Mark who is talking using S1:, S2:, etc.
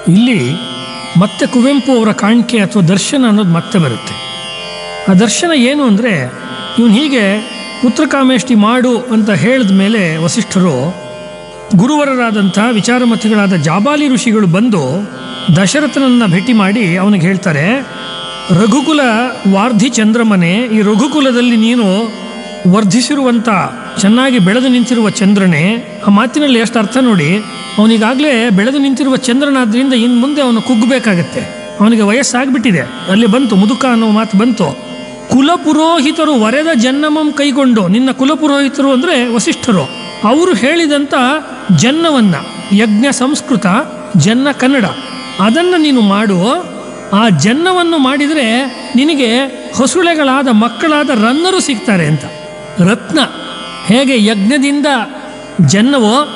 S1: ಇಲ್ಲಿ ಮತ್ತೆ ಕುವೆಂಪು ಅವರ ಕಾಣಿಕೆ ಅಥವಾ ದರ್ಶನ ಅನ್ನೋದು ಮತ್ತೆ ಬರುತ್ತೆ. ಆ ದರ್ಶನ ಏನು ಅಂದರೆ, ಇವನು ಹೀಗೆ ಪುತ್ರಕಾಮೇಷ್ಟಿ ಮಾಡು ಅಂತ ಹೇಳಿದ ಮೇಲೆ ವಸಿಷ್ಠರು ಗುರುವರರಾದಂಥ ವಿಚಾರಮತಿಗಳಾದ ಜಾಬಾಲಿ ಋಷಿಗಳು ಬಂದು ದಶರಥನನ್ನು ಭೇಟಿ ಮಾಡಿ ಅವನಿಗೆ ಹೇಳ್ತಾರೆ, ರಘುಕುಲ ವಾರ್ಧಿ ಚಂದ್ರಮನೆ, ಈ ರಘುಕುಲದಲ್ಲಿ ನೀನು ವರ್ಧಿಸಿರುವಂಥ ಚೆನ್ನಾಗಿ ಬೆಳೆದು ನಿಂತಿರುವ ಚಂದ್ರನೇ. ಆ ಮಾತಿನಲ್ಲಿ ಎಷ್ಟು ಅರ್ಥ ನೋಡಿ. ಅವನಿಗಾಗಲೇ ಬೆಳೆದು ನಿಂತಿರುವ ಚಂದ್ರನಾದ್ರಿಂದ ಇನ್ನು ಮುಂದೆ ಅವನು ಕುಗ್ಗಬೇಕಾಗತ್ತೆ, ಅವನಿಗೆ ವಯಸ್ಸಾಗ್ಬಿಟ್ಟಿದೆ. ಅಲ್ಲಿ ಬಂತು ಮುದುಕ ಅನ್ನೋ ಮಾತು ಬಂತು. ಕುಲಪುರೋಹಿತರು ವರೆದ ಜನ್ನಮಂ ಕೈಗೊಂಡು, ನಿನ್ನ ಕುಲಪುರೋಹಿತರು ಅಂದರೆ ವಸಿಷ್ಠರು, ಅವರು ಹೇಳಿದಂಥ ಜನ್ನವನ್ನು, ಯಜ್ಞ ಸಂಸ್ಕೃತ ಜನ್ನ ಕನ್ನಡ, ಅದನ್ನು ನೀನು ಮಾಡು. ಆ ಜನ್ನವನ್ನು ಮಾಡಿದರೆ ನಿನಗೆ ಹೊಸುಳೆಗಳಾದ ಮಕ್ಕಳಾದ ರನ್ನರು ಸಿಗ್ತಾರೆ ಅಂತ. ರತ್ನ ಹೇಗೆ ಯಜ್ಞದಿಂದ ಜನ್ನವೋ